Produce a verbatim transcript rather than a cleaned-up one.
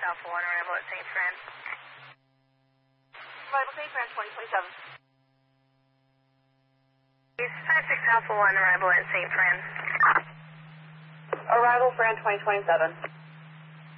Alpha one, arrival at Saint Fran. Arrival Saint Fran twenty twenty-seven. five six Alpha one, arrival at Saint Fran. Arrival Fran twenty twenty-seven.